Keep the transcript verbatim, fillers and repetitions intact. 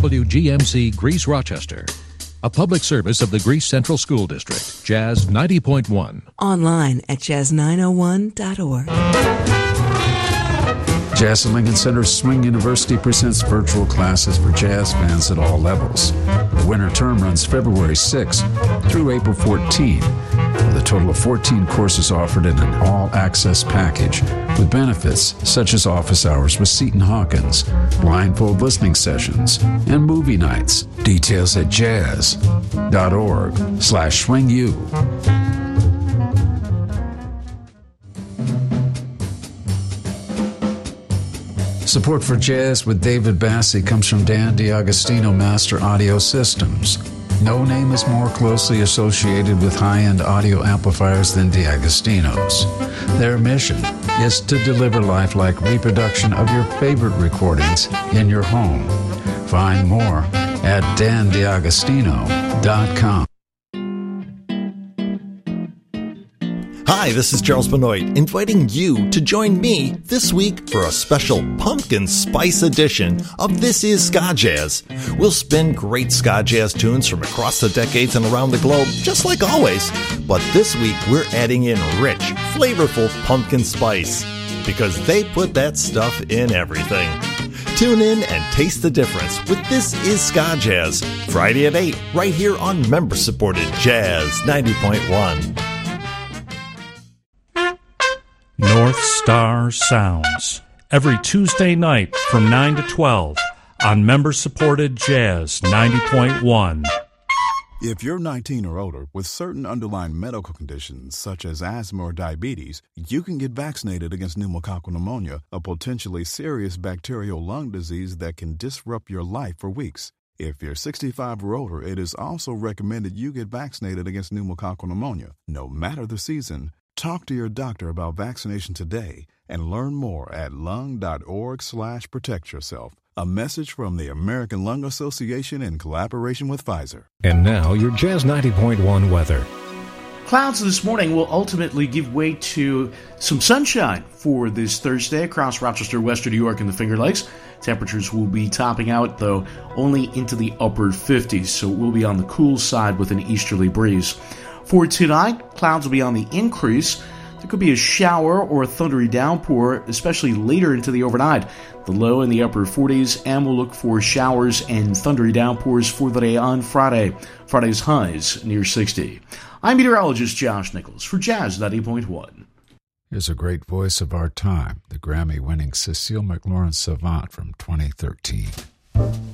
W G M C Greece Rochester. A public service of the Greece Central School District. Jazz ninety point one. Online at jazz nine oh one dot org. Jazz at Lincoln Center's Swing University presents virtual classes for jazz fans at all levels. The winter term runs February sixth through April fourteenth, with a total of fourteen courses offered in an all-access package with benefits such as office hours with Seton Hawkins, blindfold listening sessions, and movie nights. Details at jazz.org slash swingu. Support for Jazz with David Bassi comes from Dan DiAgostino Master Audio Systems. No name is more closely associated with high-end audio amplifiers than DiAgostino's. Their mission is to deliver lifelike reproduction of your favorite recordings in your home. Find more at dan diagostino dot com. Hi, this is Charles Benoit, inviting you to join me this week for a special pumpkin spice edition of This Is Ska Jazz. We'll spin great ska jazz tunes from across the decades and around the globe, just like always. But this week, we're adding in rich, flavorful pumpkin spice, because they put that stuff in everything. Tune in and taste the difference with This Is Ska Jazz, Friday at eight, right here on member-supported Jazz ninety point one. North Star Sounds, every Tuesday night from nine to twelve on member-supported Jazz ninety point one. If you're nineteen or older with certain underlying medical conditions such as asthma or diabetes, you can get vaccinated against pneumococcal pneumonia, a potentially serious bacterial lung disease that can disrupt your life for weeks. If you're sixty-five or older, it is also recommended you get vaccinated against pneumococcal pneumonia, no matter the season. Talk to your doctor about vaccination today and learn more at lung.org slash protect yourself. A message from the American Lung Association in collaboration with Pfizer. And now your Jazz ninety point one weather. Clouds this morning will ultimately give way to some sunshine for this Thursday across Rochester, Western New York, and the Finger Lakes. Temperatures will be topping out, though, only into the upper fifties, so it will be on the cool side with an easterly breeze. For tonight, clouds will be on the increase. There could be a shower or a thundery downpour, especially later into the overnight. The low in the upper forties, and we'll look for showers and thundery downpours for the day on Friday. Friday's highs near sixty. I'm meteorologist Josh Nichols for Jazz ninety point one. Here's a great voice of our time, the Grammy-winning Cecile McLaurin Savant from twenty thirteen.